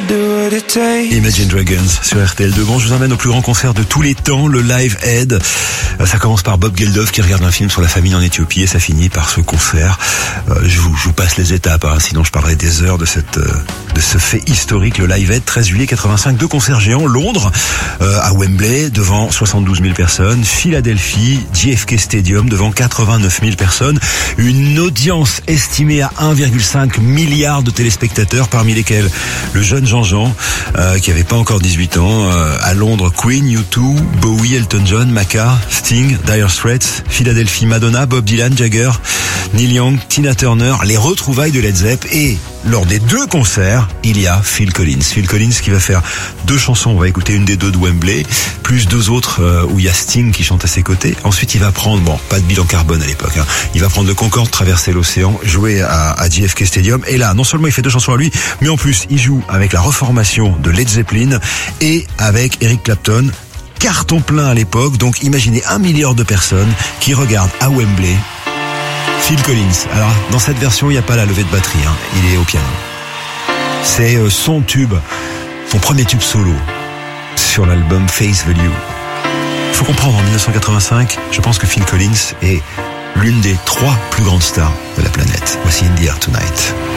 Imagine Dragons sur RTL2. Bon, je vous emmène au plus grand concert de tous les temps, le Live Aid. Ça commence par Bob Geldof qui regarde un film sur la famine en Éthiopie et ça finit par ce concert. Je vous passe les étapes, sinon je parlerai des heures de ce fait historique, le Live Aid, 13 juillet 85, 2 concerts géants, Londres, à Wembley, devant 72 000 personnes, Philadelphie, JFK Stadium, devant 89 000 personnes, une audience estimée à 1,5 milliard de téléspectateurs, parmi lesquels le jeune Jean-Jean, qui avait pas encore 18 ans, à Londres, Queen, U2, Bowie, Elton John, Maca, Sting, Dire Straits, Philadelphie, Madonna, Bob Dylan, Jagger, Neil Young, Tina Turner, les retrouvailles de Led Zepp, et lors des 2 concerts, il y a Phil Collins. Phil Collins qui va faire 2 chansons. On va écouter une des 2 de Wembley, plus 2 autres où il y a Sting qui chante à ses côtés. Ensuite, il va prendre, pas de bilan carbone à l'époque, il va prendre le Concorde, traverser l'océan, jouer à JFK Stadium. Et là, non seulement il fait 2 chansons à lui, mais en plus, il joue avec la reformation de Led Zeppelin et avec Eric Clapton. Carton plein à l'époque, donc imaginez 1 milliard de personnes qui regardent à Wembley Phil Collins. Alors, dans cette version, il n'y a pas la levée de batterie, il est au piano. C'est son tube, son premier tube solo sur l'album Face Value. Il faut comprendre, en 1985, je pense que Phil Collins est l'une des 3 plus grandes stars de la planète. Voici In the Air Tonight.